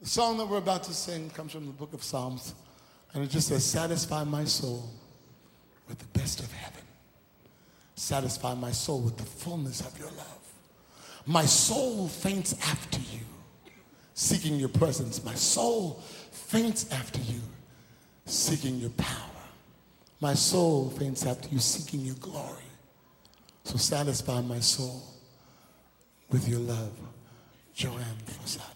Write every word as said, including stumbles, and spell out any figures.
The song that we're about to sing comes from the book of Psalms, and it just says, satisfy my soul with the best of heaven. Satisfy my soul with the fullness of your love. My soul faints after you, seeking your presence. My soul faints after you, seeking your power. My soul faints after you, seeking your glory. So satisfy my soul with your love. Joanne Fossati.